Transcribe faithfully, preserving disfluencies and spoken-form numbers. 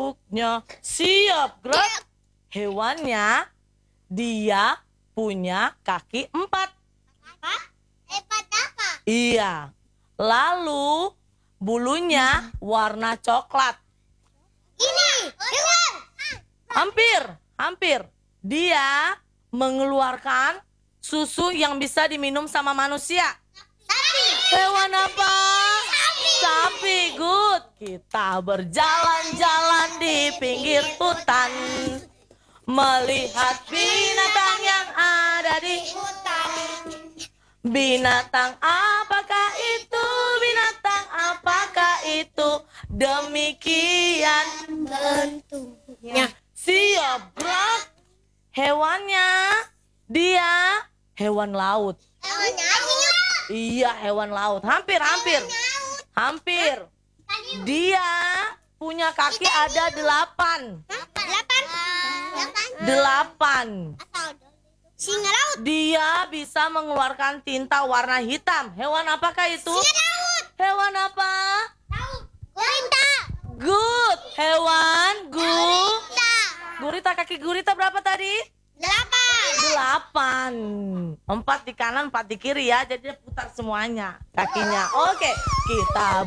duduknya. Siap, gerak. Hewannya, dia punya kaki empat. Empat apa? Iya. Lalu bulunya warna coklat. Ini hewan. Hampir, hampir. Dia mengeluarkan susu yang bisa diminum sama manusia. Sapi. Hewan apa? Sapi. Sapi, good. Kita berjalan-jalan di pinggir hutan, melihat binatang yang ada di Hutan. binatang. Apakah itu? Binatang apakah itu? Demikian Bentuknya. siap gerak. Hewannya, dia hewan laut. Hewan laut. Iya, hewan laut. Hampir, hampir. Hampir. Dia punya kaki ada delapan. Delapan. Delapan. Delapan. Singa laut. Dia bisa mengeluarkan tinta warna hitam. Hewan apakah itu? Singa laut. Hewan apa? Laut. Gurita. Good. Hewan gu. Gurita. Gurita, kaki gurita berapa tadi? Delapan. Delapan. Empat di kanan, empat di kiri ya. Jadi dia putar semuanya kakinya. Oke, kita